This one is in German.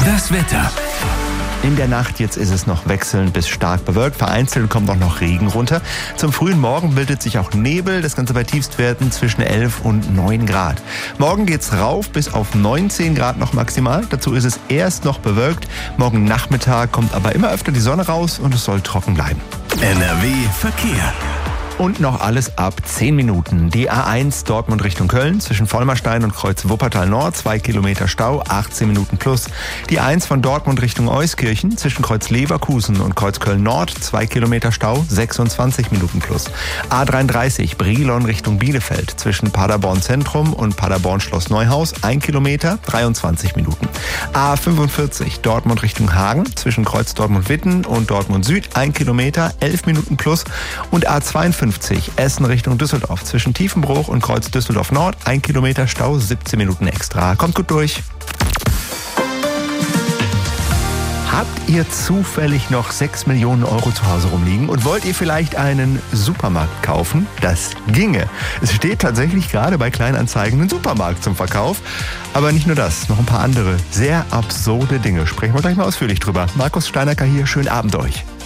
Das Wetter. In der Nacht jetzt ist es noch wechselnd bis stark bewölkt. Vereinzelt kommt auch noch Regen runter. Zum frühen Morgen bildet sich auch Nebel. Das Ganze bei Tiefstwerten zwischen 11 und 9 Grad. Morgen geht's rauf bis auf 19 Grad noch maximal. Dazu ist es erst noch bewölkt. Morgen Nachmittag kommt aber immer öfter die Sonne raus und es soll trocken bleiben. NRW Verkehr. Und noch alles ab 10 Minuten. Die A1 Dortmund Richtung Köln zwischen Vollmerstein und Kreuz Wuppertal Nord, 2 Kilometer Stau, 18 Minuten plus. Die 1 von Dortmund Richtung Euskirchen zwischen Kreuz Leverkusen und Kreuz Köln Nord, 2 Kilometer Stau, 26 Minuten plus. A33 Brilon Richtung Bielefeld zwischen Paderborn Zentrum und Paderborn Schloss Neuhaus, 1 Kilometer, 23 Minuten. A45 Dortmund Richtung Hagen zwischen Kreuz Dortmund Witten und Dortmund Süd, 1 Kilometer, 11 Minuten plus. Und A52 Essen Richtung Düsseldorf zwischen Tiefenbruch und Kreuz Düsseldorf Nord, 1 Kilometer Stau, 17 Minuten extra. Kommt gut durch. Habt ihr zufällig noch 6 Millionen Euro zu Hause rumliegen und wollt ihr vielleicht einen Supermarkt kaufen? Das ginge. Es steht tatsächlich gerade bei Kleinanzeigen ein Supermarkt zum Verkauf. Aber nicht nur das, noch ein paar andere sehr absurde Dinge. Sprechen wir gleich mal ausführlich drüber. Markus Steinecker hier, schönen Abend euch.